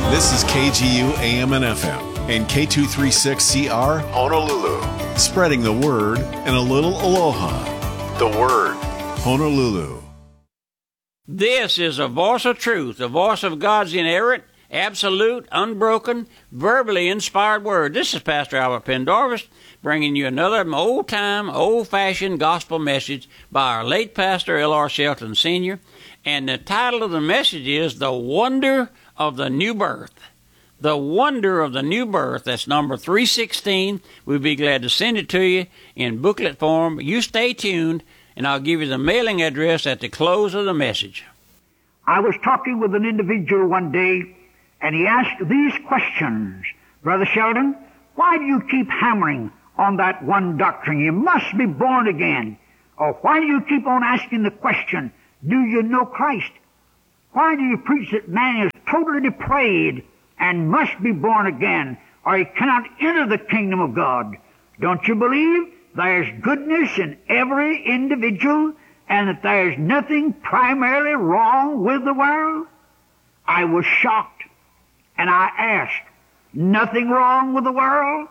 This is KGU AM and FM and K236CR Honolulu. Spreading the word and a little aloha. The word, Honolulu. This is a voice of truth, the voice of God's inerrant, absolute, unbroken, verbally inspired word. This is Pastor Albert Pendarvis bringing you another old-time, old-fashioned gospel message by our late pastor, L.R. Shelton Sr., and the title of the message is The Wonder of the New Birth. The Wonder of the New Birth. That's number 316. We'd be glad to send it to you in booklet form. You stay tuned, and I'll give you the mailing address at the close of the message. I was talking with an individual one day, and he asked these questions. Brother Sheldon, why do you keep hammering on that one doctrine? You must be born again. Or why do you keep on asking the question, do you know Christ? Why do you preach that man is totally depraved and must be born again, or he cannot enter the kingdom of God? Don't you believe there's goodness in every individual and that there's nothing primarily wrong with the world? I was shocked, and I asked, nothing wrong with the world?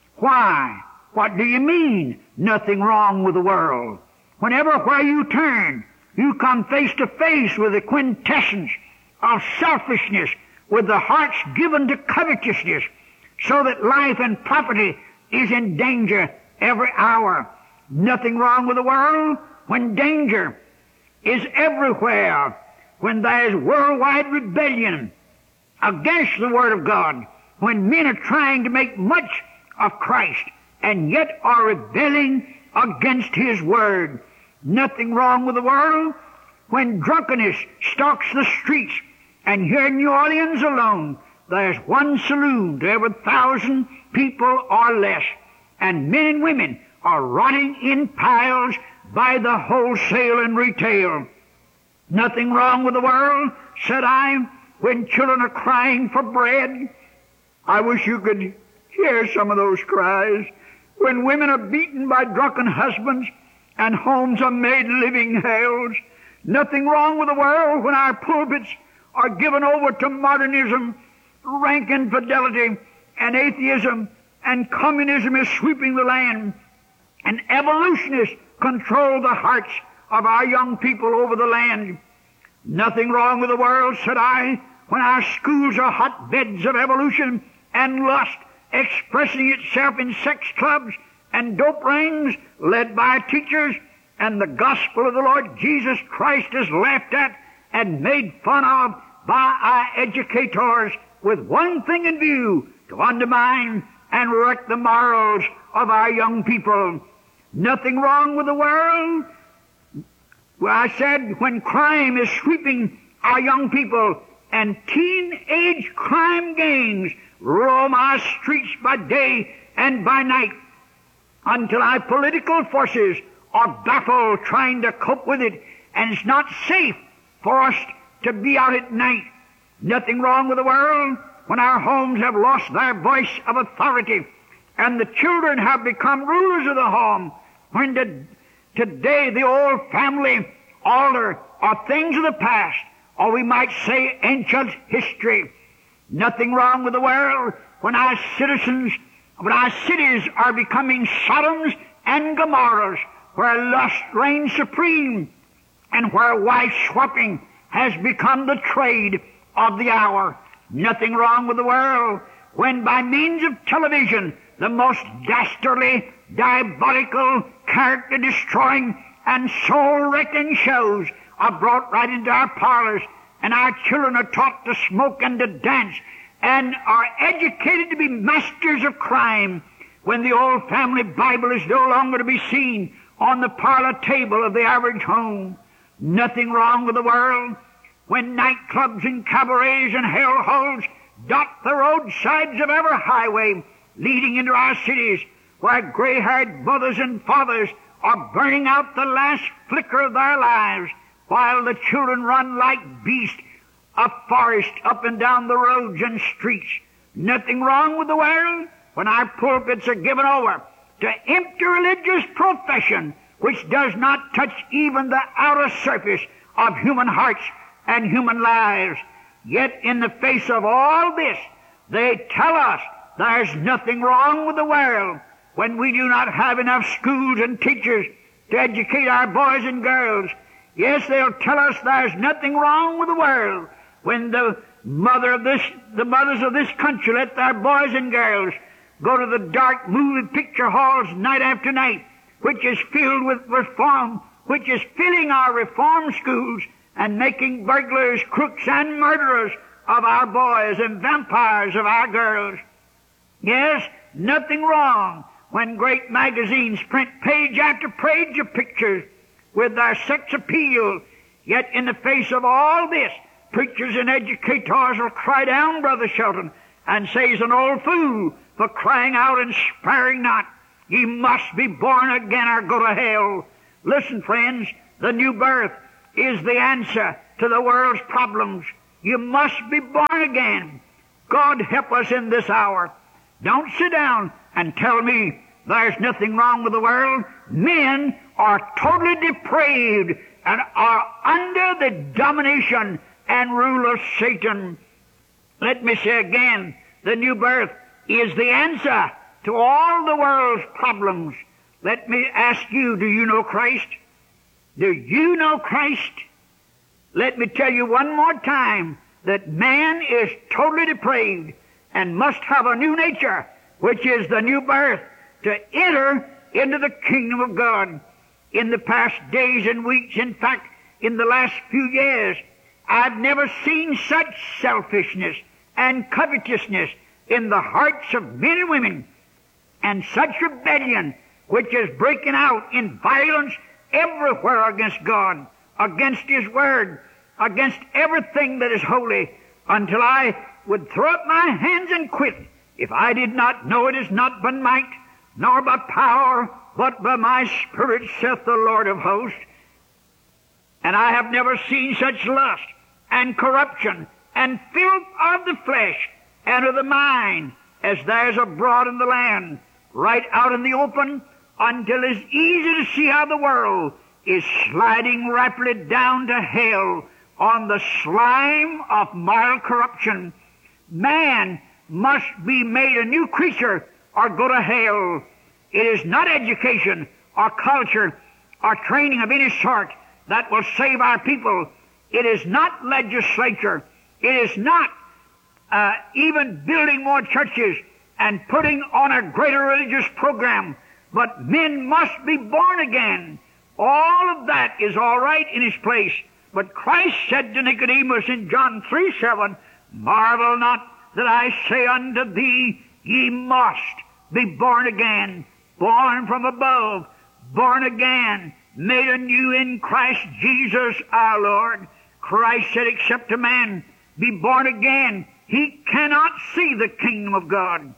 Why? What do you mean, nothing wrong with the world? Whenever where you turn, you come face to face with the quintessence of selfishness, with the hearts given to covetousness, so that life and property is in danger every hour. Nothing wrong with the world when danger is everywhere, when there is worldwide rebellion against the Word of God, when men are trying to make much of Christ and yet are rebelling against His Word. Nothing wrong with the world when drunkenness stalks the streets, and here in New Orleans alone there's one saloon to every 1,000 people or less, and men and women are rotting in piles by the wholesale and retail. Nothing wrong with the world, said I, when children are crying for bread. I wish you could hear some of those cries. When women are beaten by drunken husbands and homes are made living hells. Nothing wrong with the world when our pulpits are given over to modernism, rank infidelity, and atheism, and communism is sweeping the land, and evolutionists control the hearts of our young people over the land. Nothing wrong with the world, said I, when our schools are hotbeds of evolution and lust, expressing itself in sex clubs and dope rings led by teachers, and the gospel of the Lord Jesus Christ is laughed at and made fun of by our educators with one thing in view, to undermine and wreck the morals of our young people. Nothing wrong with the world. Well, I said, when crime is sweeping our young people and teenage crime gangs roam our streets by day and by night, until our political forces are baffled trying to cope with it, and it's not safe for us to be out at night. Nothing wrong with the world when our homes have lost their voice of authority and the children have become rulers of the home, when today the old family altar are things of the past, or we might say ancient history. Nothing wrong with the world when our cities are becoming Sodoms and Gomorrahs, where lust reigns supreme and where wife swapping has become the trade of the hour. Nothing wrong with the world when by means of television the most dastardly, diabolical, character-destroying and soul-wrecking shows are brought right into our parlors, and our children are taught to smoke and to dance and are educated to be masters of crime, when the old family Bible is no longer to be seen on the parlor table of the average home. Nothing wrong with the world when nightclubs and cabarets and hellholes dot the roadsides of every highway leading into our cities, where gray-haired mothers and fathers are burning out the last flicker of their lives, while the children run like beasts of forest up and down the roads and streets. Nothing wrong with the world when our pulpits are given over to empty religious profession, which does not touch even the outer surface of human hearts and human lives. Yet in the face of all this, they tell us there's nothing wrong with the world when we do not have enough schools and teachers to educate our boys and girls. Yes, they'll tell us there's nothing wrong with the world when the mothers of this country let their boys and girls go to the dark movie picture halls night after night, which is filled with reform, which is filling our reform schools and making burglars, crooks, and murderers of our boys and vampires of our girls. Yes, nothing wrong when great magazines print page after page of pictures with their sex appeal. Yet in the face of all this, preachers and educators will cry down, Brother Shelton, and say he's an old fool for crying out and sparing not. Ye must be born again or go to hell. Listen, friends, the new birth is the answer to the world's problems. You must be born again. God help us in this hour. Don't sit down and tell me there's nothing wrong with the world. Men are totally depraved and are under the domination and rule of Satan. Let me say again, the new birth is the answer to all the world's problems. Let me ask you, do you know Christ? Do you know Christ? Let me tell you one more time that man is totally depraved and must have a new nature, which is the new birth, to enter into the kingdom of God. In the past days and weeks, in fact, in the last few years, I've never seen such selfishness and covetousness in the hearts of men and women, and such rebellion which is breaking out in violence everywhere against God, against His Word, against everything that is holy, until I would throw up my hands and quit if I did not know it is not by might, nor by power, but by my Spirit, saith the Lord of hosts. And I have never seen such lust and corruption and filth of the flesh and of the mind as there's abroad in the land, right out in the open, until it's easy to see how the world is sliding rapidly down to hell on the slime of moral corruption. Man must be made a new creature or go to hell. It is not education or culture or training of any sort that will save our people. It is not legislature. It is not even building more churches and putting on a greater religious program. But men must be born again. All of that is all right in its place. But Christ said to Nicodemus in John 3:7, marvel not that I say unto thee, ye must be born again, born from above, born again, made anew in Christ Jesus our Lord. Christ said, except a man be born again, he cannot see the kingdom of God.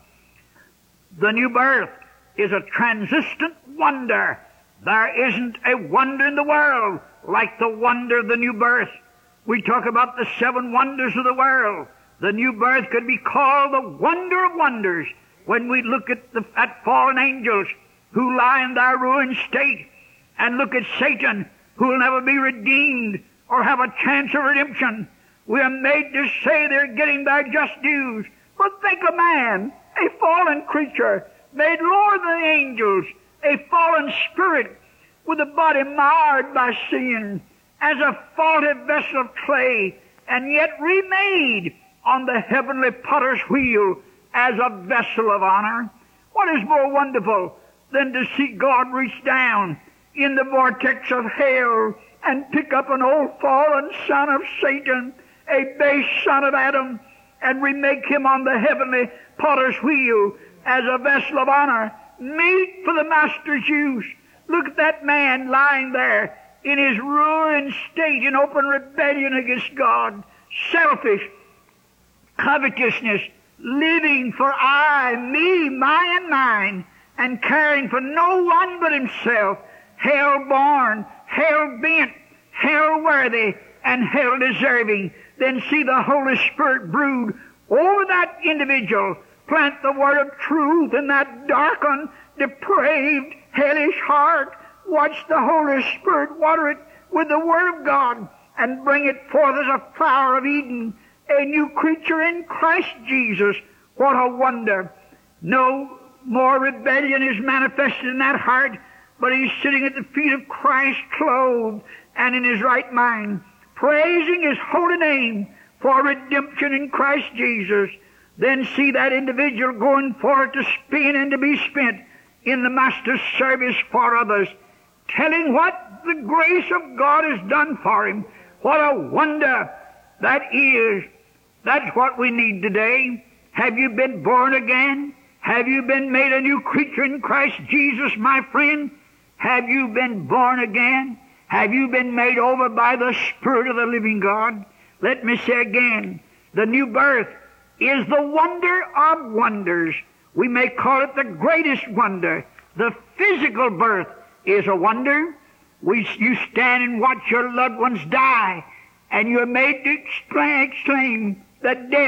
The new birth is a transcendent wonder. There isn't a wonder in the world like the wonder of the new birth. We talk about the 7 wonders of the world. The new birth could be called the wonder of wonders when we look at fallen angels who lie in their ruined state, and look at Satan who will never be redeemed or have a chance of redemption. We are made to say they're getting their just dues. But think of man, a fallen creature, made lower than the angels, a fallen spirit with a body marred by sin, as a faulty vessel of clay, and yet remade on the heavenly potter's wheel as a vessel of honor. What is more wonderful than to see God reach down in the vortex of hell and pick up an old fallen son of Satan, a base son of Adam, and remake him on the heavenly potter's wheel as a vessel of honor, meet for the master's use. Look at that man lying there in his ruined state in open rebellion against God, selfish, covetousness, living for I, me, my, and mine, and caring for no one but himself, hell-born, hell-bent, hell-worthy, and hell-deserving. Then see the Holy Spirit brood over that individual, plant the word of truth in that darkened, depraved, hellish heart. Watch the Holy Spirit water it with the Word of God and bring it forth as a flower of Eden, a new creature in Christ Jesus. What a wonder. No more rebellion is manifested in that heart, but he's sitting at the feet of Christ, clothed and in his right mind, praising his holy name for redemption in Christ Jesus. Then see that individual going forward to spin and to be spent in the Master's service for others, telling what the grace of God has done for him. What a wonder that is. That's what we need today. Have you been born again? Have you been made a new creature in Christ Jesus, my friend? Have you been born again? Have you been made over by the Spirit of the living God? Let me say again, the new birth is the wonder of wonders. We may call it the greatest wonder. The physical birth is a wonder. You stand and watch your loved ones die, and you're made to exclaim that death